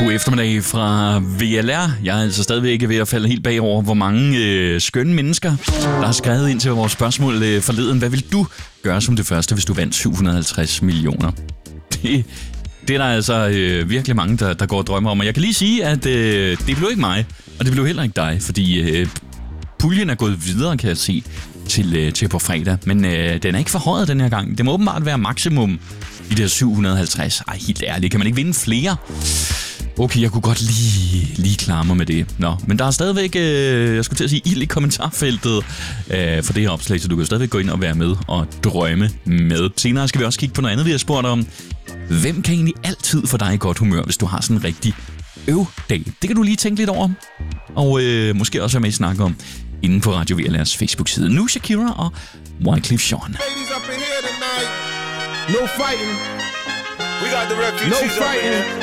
God eftermiddag fra VLR. Jeg er altså stadigvæk ved at falde helt bagover, hvor mange skønne mennesker, der har skrevet ind til vores spørgsmål forleden. Hvad vil du gøre som det første, hvis du vandt 750 millioner? Det er der altså virkelig mange, der går og drømmer om. Og jeg kan lige sige, at det blev ikke mig, og det blev heller ikke dig, fordi puljen er gået videre, kan jeg se, til på fredag. Men den er ikke forhøjet den her gang. Det må åbenbart være maksimum i de her 750. Ej, helt ærligt, kan man ikke vinde flere? Okay, jeg kunne godt lige klare mig med det. Nå, men der er stadigvæk, jeg skulle til at sige, ild i kommentarfeltet for det her opslag, så du kan stadigvæk gå ind og være med og drømme med. Senere skal vi også kigge på noget andet, vi har spurgt om. Hvem kan egentlig altid få dig i godt humør, hvis du har sådan en rigtig øvdag? Det kan du lige tænke lidt over. Og måske også være med i snak om inden på Radio VLR's Facebook-side. Nu Shakira og Wyclef Jean. No fighting. We got the refugees up in here.